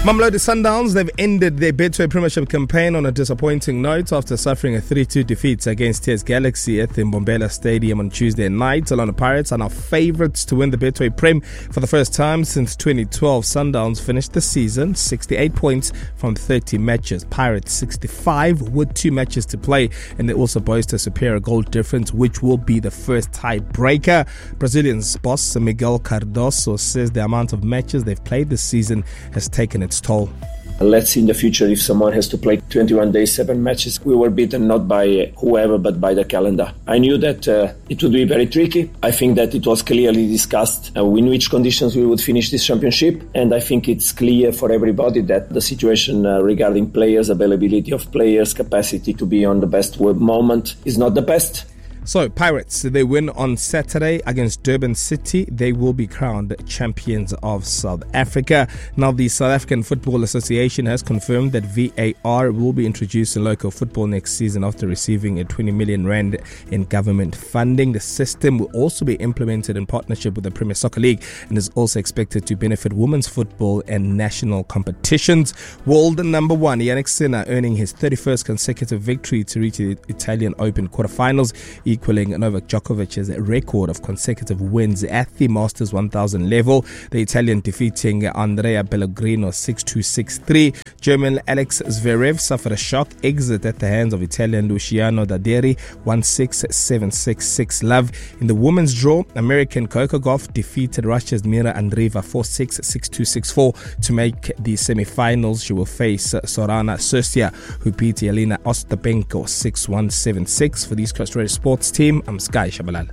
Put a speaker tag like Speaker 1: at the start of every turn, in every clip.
Speaker 1: Mamelodi Sundowns, they've ended their Betway Premiership campaign on a disappointing note after suffering a 3-2 defeat against TS Galaxy at the Mbombela Stadium on Tuesday night. Orlando Pirates are now favourites to win the Betway Prem for the first time since 2012. Sundowns finished the season 68 points from 30 matches. Pirates 65 with 2 matches to play, and they also boast a superior goal difference, which will be the first tie-breaker. Brazilians boss Miguel Cardoso says the amount of matches they've played this season has taken its toll.
Speaker 2: Let's see in the future if someone has to play 21 days, 7 matches. We were beaten not by whoever, but by the calendar. I knew that it would be very tricky. I think that it was clearly discussed in which conditions we would finish this championship. And I think it's clear for everybody that the situation regarding players, availability of players, capacity to be on the best moment is not the best.
Speaker 1: So, Pirates, they win on Saturday against Durban City. They will be crowned champions of South Africa. Now, the South African Football Association has confirmed that VAR will be introduced in local football next season after receiving a 20 million rand in government funding. The system will also be implemented in partnership with the Premier Soccer League and is also expected to benefit women's football and national competitions. World number 1, Jannik Sinner, earning his 31st consecutive victory to reach the Italian Open quarterfinals, equaling Novak Djokovic's record of consecutive wins at the Masters 1000 level. The Italian defeating Andrea Pellegrino 6-2, 6-3. German Alex Zverev suffered a shock exit at the hands of Italian Luciano Daderi 1-6, 7-6, 6-love. In the women's draw, American Coco Gauff defeated Russia's Mira Andreeva 4-6, 6-2, 6-4 to make the semi-finals. She will face Sorana Cîrstea, who beat Yelena Ostapenko 6-1, 7-6. For the East Coast Radio Sports team, I'm Sky Shabalala.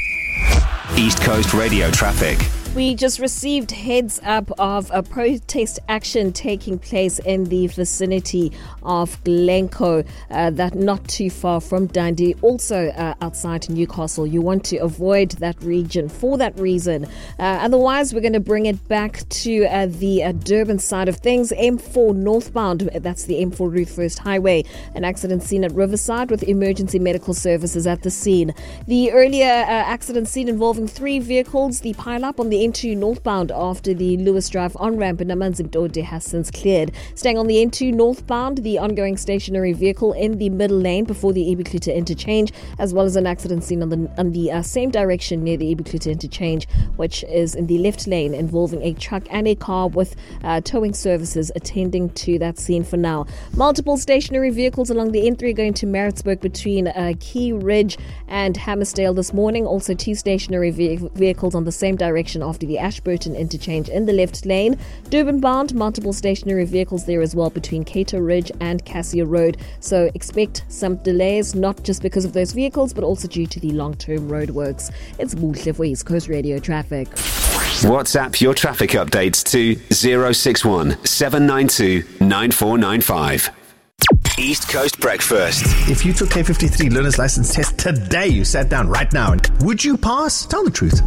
Speaker 3: East Coast Radio traffic.
Speaker 4: We just received heads up of a protest action taking place in the vicinity of Glencoe, that not too far from Dundee, also outside Newcastle. You want to avoid that region for that reason. Otherwise, we're going to bring it back to the Durban side of things. M4 northbound, that's the M4 Ruth First Highway. An accident scene at Riverside with emergency medical services at the scene. The earlier accident scene involving 3 vehicles, the pile-up on the N2 northbound after the Lewis Drive on-ramp in Amanzimtoti has since cleared. Staying on the N2 northbound, the ongoing stationary vehicle in the middle lane before the Ebukluta interchange, as well as an accident scene on the same direction near the Ebukluta interchange, which is in the left lane, involving a truck and a car with towing services attending to that scene for now. Multiple stationary vehicles along the N3 going to Maritzburg between Key Ridge and Hammersdale this morning. Also 2 stationary vehicles on the same direction after the Ashburton interchange in the left lane. Durban bound, multiple stationary vehicles there as well between Cato Ridge and Cassia Road. So expect some delays, not just because of those vehicles, but also due to the long-term roadworks. It's Buhle for East Coast Radio Traffic.
Speaker 3: WhatsApp your traffic updates to 061 792 9495. East Coast Breakfast.
Speaker 5: If you took K53 learner's license test today, you sat down right now, and would you pass? Tell the truth.